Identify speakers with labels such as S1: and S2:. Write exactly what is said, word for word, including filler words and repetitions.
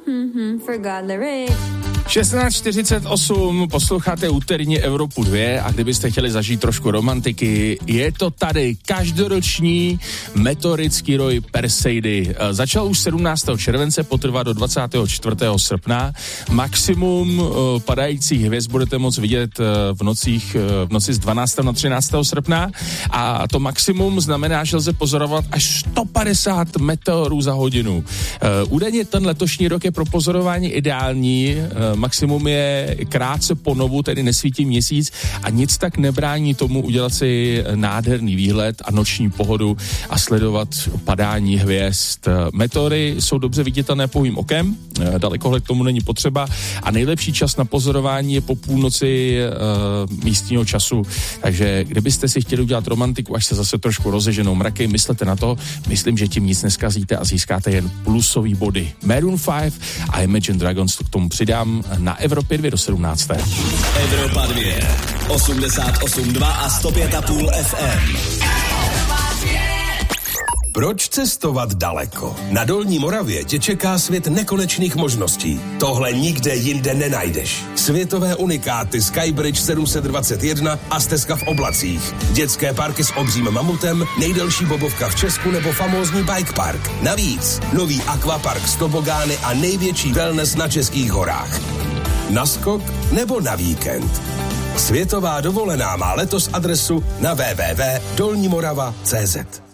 S1: mm-hmm, forgot lyrics.
S2: šestnáct čtyřicet osm, posloucháte úterní Evropu dva a kdybyste chtěli zažít trošku romantiky, je to tady každoroční meteorický roj Perseidy. Začal už sedmnáctého července, potrvá do dvacátého čtvrtého srpna. Maximum padajících hvězd budete moct vidět v nocích, v noci z dvanáctého na třináctého srpna a to maximum znamená, že lze pozorovat až sto padesát meteorů za hodinu. Údajně ten letošní rok je pro pozorování ideální. Maximum je krátce po novu, tedy nesvítí měsíc a nic tak nebrání tomu udělat si nádherný výhled a noční pohodu a sledovat padání hvězd. Meteory jsou dobře viditelné pouhým okem, dalekohled k tomu není potřeba a nejlepší čas na pozorování je po půlnoci e, místního času. Takže kdybyste si chtěli udělat romantiku, až se zase trošku rozeženou mraky, myslete na to, myslím, že tím nic neskazíte a získáte jen plusový body. Maroon pět a Imagine Dragons to k tomu přidám na Evropě dva do sedmnácti.
S3: Evropa dva, osmdesát osm dva a sto pět a půl F M.
S4: Proč cestovat daleko? Na Dolní Moravě tě čeká svět nekonečných možností. Tohle nikde jinde nenajdeš. Světové unikáty Skybridge sedm set dvacet jedna a stezka v oblacích. Dětské parky s obřím mamutem, nejdelší bobovka v Česku nebo famózní bike park. Navíc nový akvapark s tobogány a největší wellness na českých horách. Na skok nebo na víkend. Světová dovolená má letos adresu na w w w tečka dolní morava tečka c z.